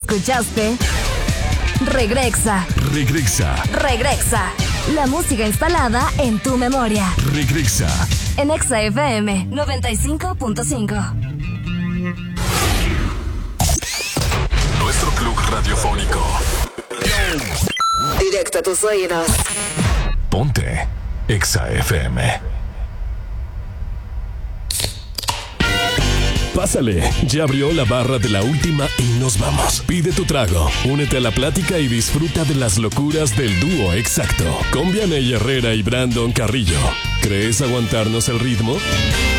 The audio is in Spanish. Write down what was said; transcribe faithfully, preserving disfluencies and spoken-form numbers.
Escuchaste Regrexa. Regrexa. Regrexa. La música instalada en tu memoria. Regrexa. En Exa F M noventa y cinco punto cinco. Nuestro club radiofónico. Directo a tus oídos. Ponte Exa F M. Pásale, ya abrió la barra de la última y nos vamos. Pide tu trago, únete a la plática y disfruta de las locuras del dúo exacto. Con Vianey Herrera y Brandon Carrillo. ¿Crees aguantarnos el ritmo?